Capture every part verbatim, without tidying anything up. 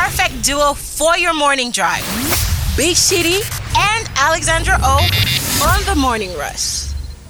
perfect duo for your morning drive. Big Shitty and Alexandra O on the Morning Rush.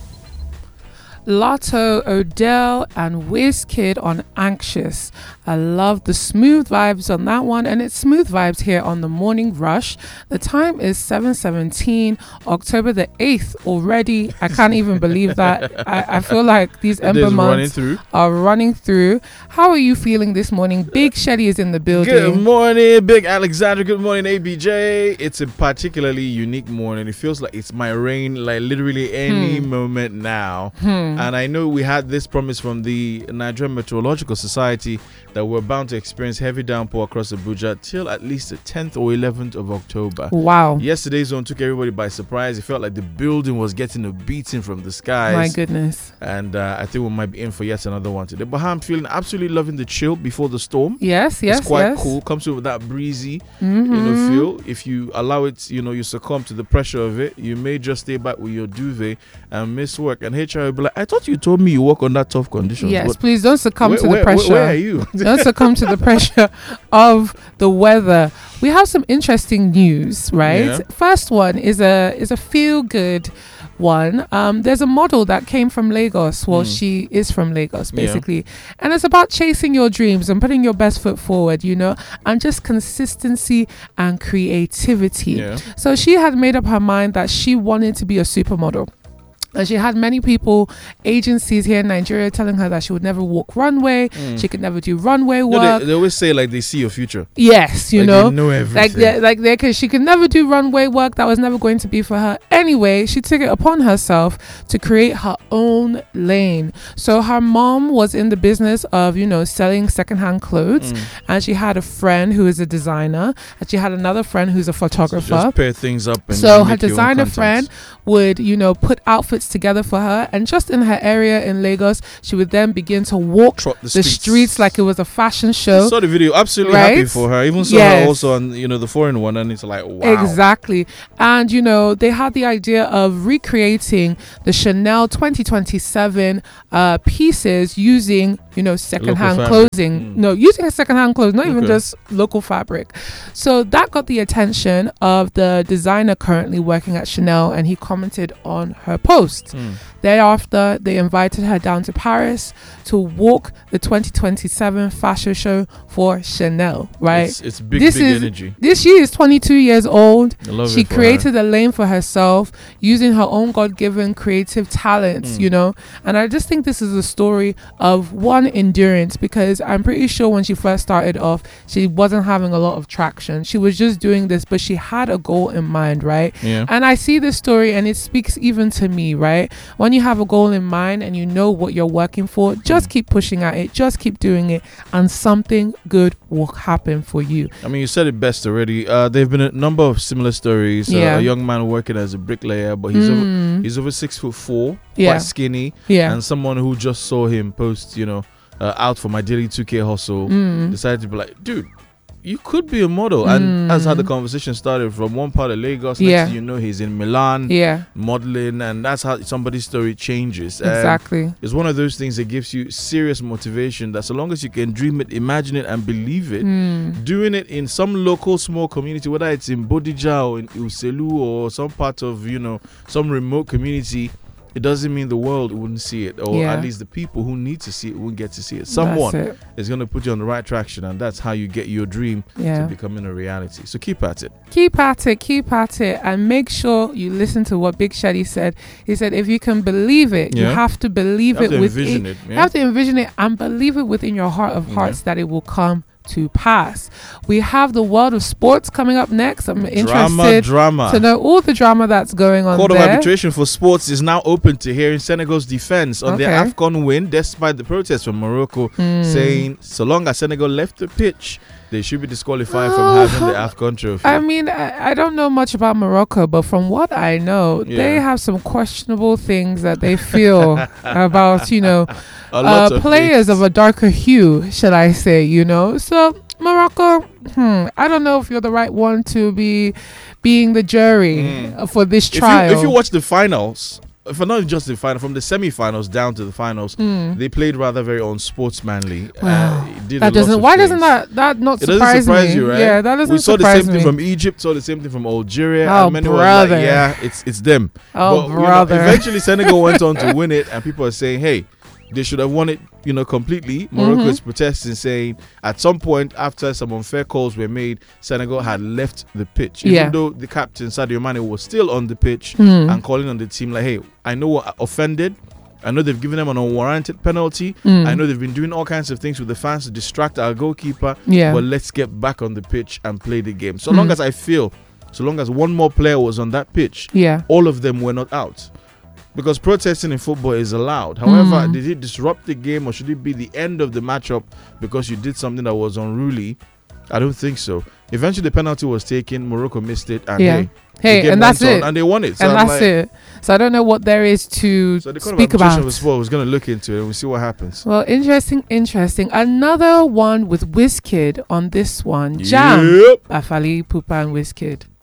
Lotto, Odell, and Wizkid on Anxious. I love the smooth vibes on that one, and it's smooth vibes here on the Morning Rush. The time is seven seventeen, October the eighth already. I can't even believe that. I, I feel like these Ember months running are running through. How are you feeling this morning? Big Shelly is in the building. Good morning, Big Alexander. Good morning, A B J. It's a particularly unique morning. It feels like it's my reign, like literally any hmm. moment now. Hmm. And I know we had this promise from the Nigerian Meteorological Society that we're bound to experience heavy downpour across Abuja till at least the tenth or eleventh of October. Wow. Yesterday's zone took everybody by surprise. It felt like the building was getting a beating from the skies. My goodness. And uh, I think we might be in for yet another one today. But I'm feeling absolutely loving the chill before the storm. Yes, yes, It's quite yes. cool. Comes with that breezy, mm-hmm. you know, feel. If you allow it, you know, you succumb to the pressure of it, you may just stay back with your duvet and miss work. And H R will be like, I thought you told me you work on that tough conditions. Yes, but please don't succumb where, to the where, pressure. Where, where are you? Don't succumb to the pressure of the weather. We have some interesting news, right? Yeah. First one is a is a feel good one. Um, there's a model that came from Lagos. Well, mm. she is from Lagos, basically. Yeah. And it's about chasing your dreams and putting your best foot forward, you know, and just consistency and creativity. Yeah. So she had made up her mind that she wanted to be a supermodel. And she had many people, agencies here in Nigeria telling her that she would never walk runway. Mm. She could never do runway work. No, they, they always say like they see your future. Yes, you like know. They know everything. Like, they, like they could, she could never do runway work. That was never going to be for her. Anyway, she took it upon herself to create her own lane. So her mom was in the business of, you know, selling secondhand clothes. Mm. And she had a friend who is a designer. And she had another friend who's a photographer. So just pair things up. And so her designer friend would, you know, put outfits together for her, and just in her area in Lagos, she would then begin to walk Trot the, the streets. streets like it was a fashion show. I saw the video, absolutely right? happy for her. Even saw yes. her also on, you know, the foreign one, and it's like, wow. Exactly. And you know, they had the idea of recreating the Chanel twenty twenty-seven uh, pieces using, you know, secondhand clothing. Mm. No, using a secondhand clothes, not okay. even just local fabric. So that got the attention of the designer currently working at Chanel, and he commented on her post. Mm. Thereafter, they invited her down to Paris to walk the twenty twenty-seven fashion show for Chanel, right? It's, it's big, this big is, energy. This she is twenty-two years old. I love she it for created her. a lane for herself using her own God-given creative talents, mm. you know? And I just think this is a story of one, endurance, because I'm pretty sure when she first started off, she wasn't having a lot of traction. She was just doing this, but she had a goal in mind, right? Yeah. And I see this story and it speaks even to me, right? When you have a goal in mind and you know what you're working for, just mm. keep pushing at it, just keep doing it, and something good will happen for you. I mean, you said it best already. Uh, there have been a number of similar stories. Yeah. Uh, a young man working as a bricklayer, but he's mm. over he's over six foot four, yeah. quite skinny, yeah. and someone who just saw him post, you know, uh, out for my daily two K hustle, mm. decided to be like, dude, you could be a model. Mm. And that's how the conversation started, from one part of Lagos. Next yeah. thing you know, he's in Milan, yeah. modeling, and that's how somebody's story changes. Exactly. And it's one of those things that gives you serious motivation, that so long as you can dream it, imagine it, and believe it, mm. doing it in some local small community, whether it's in Bodija or in Uselu or some part of, you know, some remote community, it doesn't mean the world wouldn't see it, or yeah. at least the people who need to see it won't get to see it. Someone it. is going to put you on the right traction, and that's how you get your dream yeah. to becoming a reality. So keep at it. Keep at it, keep at it, and make sure you listen to what Big Shady said. He said, if you can believe it, yeah. you have to believe you have it to within envision it. Yeah. You have to envision it and believe it within your heart of hearts yeah. that it will come to pass. We have the world of sports coming up next. I'm drama, interested drama. to know all the drama that's going on Court there. of arbitration for sports is now open to hearing Senegal's defense on okay. their AFCON win, despite the protests from Morocco mm. saying so long as Senegal left the pitch, they should be disqualified uh, from having the AFCON trophy. I mean, I, I don't know much about Morocco, but from what I know, yeah. they have some questionable things that they feel about, you know, uh, of players things. of a darker hue, should I say, you know. So Morocco, hmm, I don't know if you're the right one to be being the jury mm. for this if trial. You, if you watch the finals, for not just the final, from the semi-finals down to the finals, mm. they played rather very unsportsmanly. Wow. Uh, that doesn't. Why things. doesn't that that not it surprise, doesn't surprise me? you, right? Yeah, that doesn't. We saw surprise the same me. thing from Egypt. Saw the same thing from Algeria. Oh, and many brother! Were like, yeah, it's it's them. Oh, but, brother! You know, eventually, Senegal went on to win it, and people are saying, "Hey, they should have won it." You know, completely. Morocco mm-hmm. is protesting, saying at some point after some unfair calls were made, Senegal had left the pitch. Even yeah. though the captain Sadio Mane was still on the pitch mm. and calling on the team like, "Hey, I know what offended. I know they've given them an unwarranted penalty. Mm. I know they've been doing all kinds of things with the fans to distract our goalkeeper. Yeah. But let's get back on the pitch and play the game." So mm. long as I feel, so long as one more player was on that pitch, yeah. all of them were not out. Because protesting in football is allowed. However, mm. did it disrupt the game, or should it be the end of the matchup because you did something that was unruly? I don't think so. Eventually, the penalty was taken. Morocco missed it. And yeah. hey, hey and that's it. And they won it. So and I'm that's like, it. So I don't know what there is to so the speak about. Of sport was going to look into it and we'll see what happens. Well, interesting, interesting. Another one with Wizkid on this one. Jam Yep. by Fally Ipupa and Wizkid.